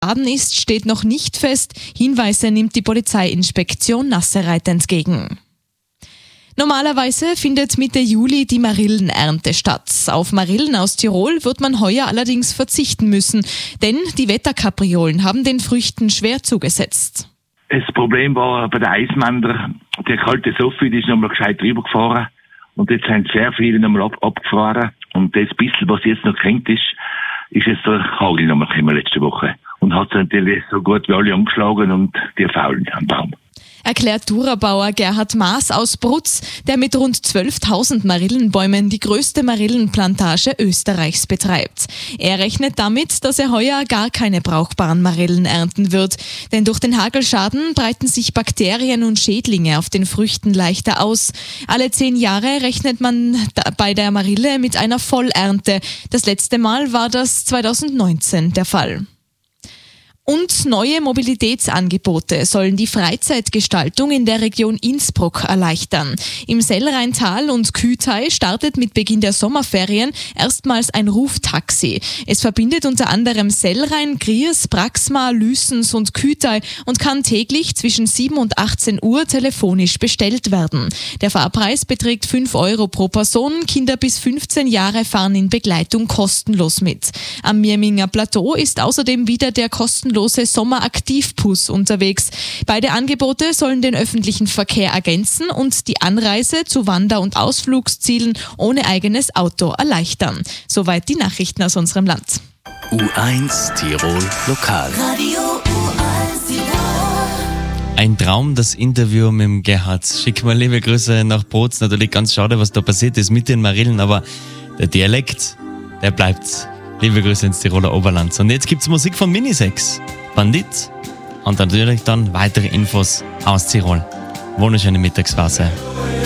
Schaden ist, steht noch nicht fest. Hinweise nimmt die Polizeiinspektion Nassereit entgegen. Normalerweise findet Mitte Juli die Marillenernte statt. Auf Marillen aus Tirol wird man heuer allerdings verzichten müssen, denn die Wetterkapriolen haben den Früchten schwer zugesetzt. Das Problem war bei den Eismander, der kalte Sophie, die ist nochmal gescheit drüber gefahren und jetzt sind sehr viele nochmal abgefahren und das bisschen, was jetzt noch kränkt ist jetzt der Hagel nochmal gekommen letzte Woche und hat natürlich so gut wie alle umgeschlagen und die faulen am Baum. Erklärt Durabauer Gerhard Maas aus Brutz, der mit rund 12.000 Marillenbäumen die größte Marillenplantage Österreichs betreibt. Er rechnet damit, dass er heuer gar keine brauchbaren Marillen ernten wird. Denn durch den Hagelschaden breiten sich Bakterien und Schädlinge auf den Früchten leichter aus. Alle 10 Jahre rechnet man bei der Marille mit einer Vollernte. Das letzte Mal war das 2019 der Fall. Und neue Mobilitätsangebote sollen die Freizeitgestaltung in der Region Innsbruck erleichtern. Im Sellrheintal und Kühtei startet mit Beginn der Sommerferien erstmals ein Ruftaxi. Es verbindet unter anderem Sellrhein, Griers, Praxmar, Lüssens und Kühtei und kann täglich zwischen 7 und 18 Uhr telefonisch bestellt werden. Der Fahrpreis beträgt 5 Euro pro Person. Kinder bis 15 Jahre fahren in Begleitung kostenlos mit. Am Mirminger Plateau ist außerdem wieder der kostenlose Sommeraktivbus unterwegs. Beide Angebote sollen den öffentlichen Verkehr ergänzen und die Anreise zu Wander- und Ausflugszielen ohne eigenes Auto erleichtern. Soweit die Nachrichten aus unserem Land. U1 Tirol Lokal. Radio U1 Tirol. Ein Traum, das Interview mit dem Gerhard. Schick mal liebe Grüße nach Brotz. Natürlich ganz schade, was da passiert ist mit den Marillen, aber der Dialekt, der bleibt. Liebe Grüße ins Tiroler Oberland. Und jetzt gibt's Musik von Minisex, Bandit und natürlich dann weitere Infos aus Tirol. Wunderschöne Mittagspause.